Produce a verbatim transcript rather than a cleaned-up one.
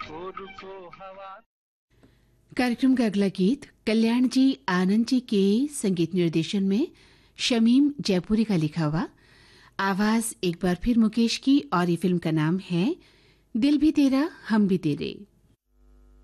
कार्यक्रम का अगला गीत कल्याण जी आनंद जी के संगीत निर्देशन में शमीम जयपुरी का लिखा हुआ, आवाज एक बार फिर मुकेश की, और ये फिल्म का नाम है दिल भी तेरा हम भी तेरे।